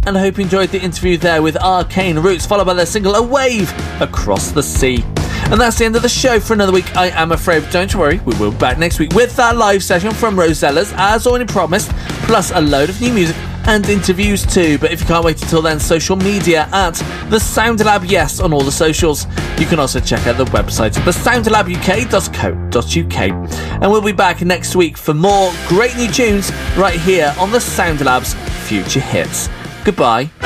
and I hope you enjoyed the interview there with Arcane Roots, followed by their single A Wave Across the Sea. And that's the end of the show for another week, I am afraid. But don't worry, we will be back next week with that live session from Rosella's, as already promised, plus a load of new music and interviews too. But if you can't wait until then, social media at The Sound Lab, yes, on all the socials. You can also check out the website at thesoundlabuk.co.uk. And we'll be back next week for more great new tunes right here on The Sound Lab's Future Hits. Goodbye.